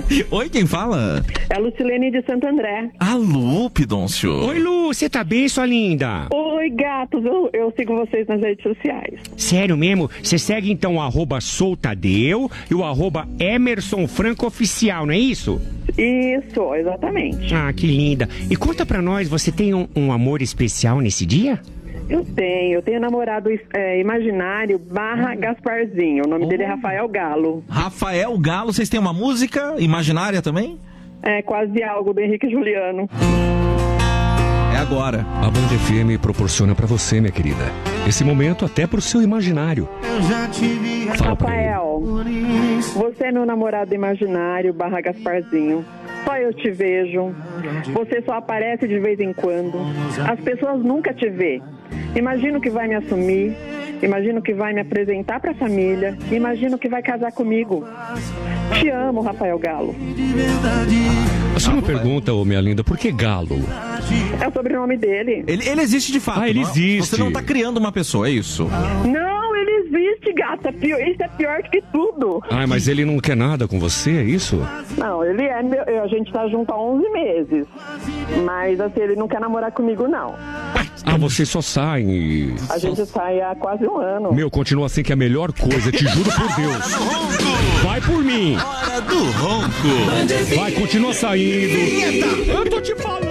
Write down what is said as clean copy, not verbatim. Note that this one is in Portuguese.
Oi, quem fala? É a Lucilene de Santo André. Alô, Pidoncio. Oi, Lu, você tá bem, sua linda? Oi, gatos, eu sigo vocês nas redes sociais. Sério mesmo? Você segue então o @soltadeu e o Emerson Franco Oficial, não é isso? Isso, exatamente. Ah, que linda. E conta pra nós, você tem um amor especial nesse dia? Eu tenho namorado imaginário / Gasparzinho. O nome dele é Rafael Galo. Rafael Galo, vocês têm uma música imaginária também? É quase algo do Henrique e Juliano. É agora. A Band FM proporciona pra você, minha querida, esse momento até pro seu imaginário. Fala pra ele. Rafael, você é meu namorado imaginário / Gasparzinho. Só eu te vejo. Você só aparece de vez em quando. As pessoas nunca te vê. Imagino que vai me assumir. Imagino que vai me apresentar pra família. Imagino que vai casar comigo. Te amo, Rafael Galo. Só uma pergunta, ô minha linda, por que Galo? É o sobrenome dele. Ele existe de fato. Ah, ele não é? existe. Você não tá criando uma pessoa, é isso? Não, ele existe, gata. Isso é pior que tudo. Ah, mas ele não quer nada com você, é isso? Não, ele é meu. A gente tá junto há 11 meses. Mas, assim, ele não quer namorar comigo, não. Ah, vocês só saem e... A gente sai há quase um ano. Meu, continua assim que é a melhor coisa, te juro por Deus. Vai por mim. Hora do ronco. Vai, continua saindo. Eu tô te falando.